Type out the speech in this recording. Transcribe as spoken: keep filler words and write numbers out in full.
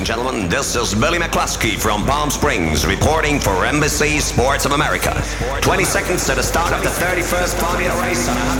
and gentlemen, this is Billy McCluskey from Palm Springs reporting for Embassy Sports of America. twenty seconds to the start of the thirty-first Formula race on